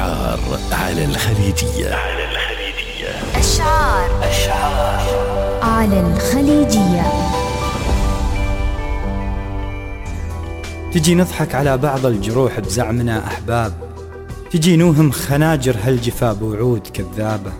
أشعار على الخليجية. أشعار على الخليجية. تجي نضحك على بعض الجروح بزعمنا أحباب، تجي نوهم خناجر هالجفا بوعود كذابة.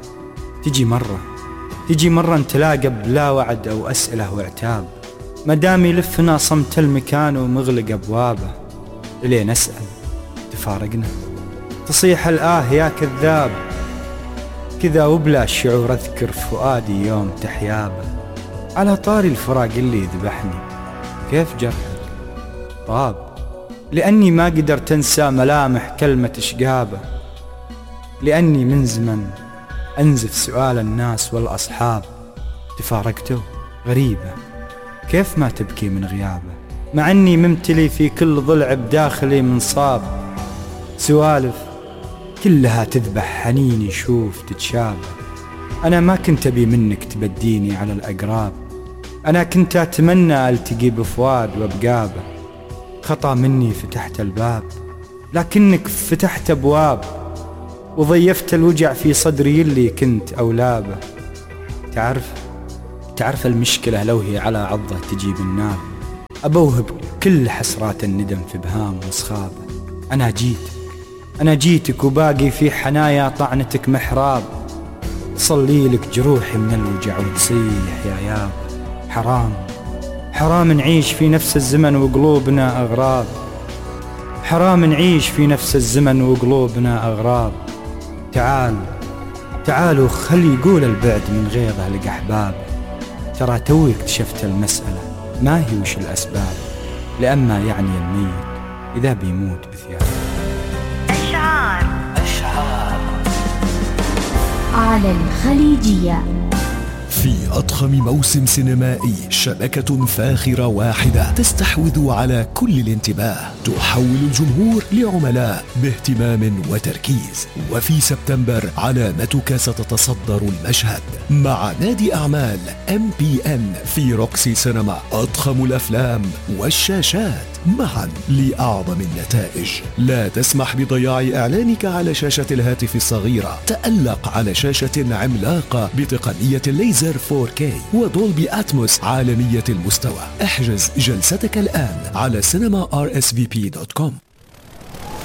تجي مرة نتلاقى بلا وعد أو أسئلة وعتاب، مدام يلفنا صمت المكان ومغلق أبوابه. إلين أسأل تفارقنا تصيح الآه يا كذاب، كذا وبلا شعور أذكر فؤادي يوم تحيابه. على طاري الفراق اللي ذبحني كيف جرحك طاب، لأني ما قدرت أنسى ملامح كلمة شقابه، لأني من زمن أنزف سؤال الناس والأصحاب. تفارقته غريبة كيف ما تبكي من غيابه، مع أني ممتلي في كل ضلع بداخلي منصاب. سوالف كلها تذبح حنيني شوف تتشابه. أنا ما كنت أبي منك تبديني على الأقراب، أنا كنت أتمنى ألتقي بفؤاد وبقابه. خطأ مني فتحت الباب، لكنك فتحت أبواب وضيفت الوجع في صدري اللي كنت أولابه. تعرف المشكلة لو هي على عضة تجيب النار، أبوهب كل حسرات الندم في بهام وصخابه. أنا جيتك وباقي في حنايا طعنتك محراب، صلي لك جروحي من الوجع وتصيح يا ياب. حرام نعيش في نفس الزمن وقلوبنا أغراب، حرام نعيش في نفس الزمن وقلوبنا أغراب. تعالوا خلي يقول البعد من غيظه لقحباب، ترى توي اكتشفت المسألة ما هي وش الأسباب، لأما يعني الميت إذا بيموت بثياب. أشعار على الخليجية. في أضخم موسم سينمائي شبكة فاخرة واحدة تستحوذ على كل الانتباه، تحول الجمهور لعملاء باهتمام وتركيز. وفي سبتمبر علامتك ستتصدر المشهد مع نادي أعمال MPN في روكسي سينما، أضخم الأفلام والشاشات معا لأعظم النتائج. لا تسمح بضياع إعلانك على شاشة الهاتف الصغيرة، تألق على شاشة عملاقة بتقنية ليزر 4K ودولبي أتموس عالمية المستوى. احجز جلستك الآن على cinema rsvp.com.